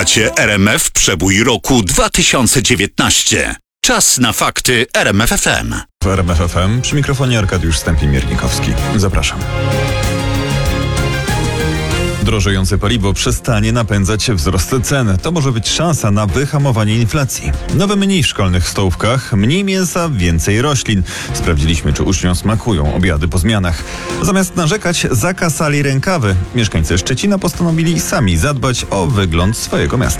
Słuchacie RMF Przebój roku 2019. Czas na fakty RMF FM. W RMF FM przy mikrofonie Arkadiusz Stępień-Miernikowski. Zapraszam. Drożejące paliwo przestanie napędzać wzrost cen. To może być szansa na wyhamowanie inflacji. Nowe menu w szkolnych stołówkach, mniej mięsa, więcej roślin. Sprawdziliśmy, czy uczniom smakują obiady po zmianach. Zamiast narzekać, zakasali rękawy. Mieszkańcy Szczecina postanowili sami zadbać o wygląd swojego miasta.